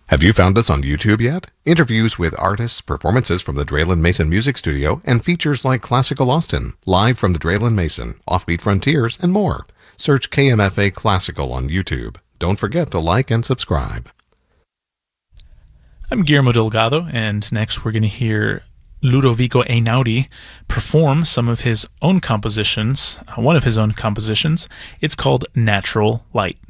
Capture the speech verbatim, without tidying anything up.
Have you found us on YouTube yet? Interviews with artists, performances from the Draylen Mason Music Studio, and features like Classical Austin, Live from the Draylen Mason, Offbeat Frontiers, and more. Search K M F A Classical on YouTube. Don't forget to like and subscribe. I'm Guillermo Delgado, and next we're going to hear Ludovico Einaudi perform some of his own compositions, uh, one of his own compositions. It's called Natural Light.